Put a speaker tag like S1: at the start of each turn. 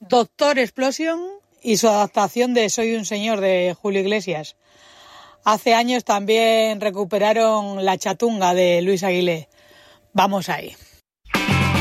S1: Doctor Explosion y su adaptación de Soy un señor de Julio Iglesias. Hace años también recuperaron La chatunga de Luis Aguilé. Vamos ahí.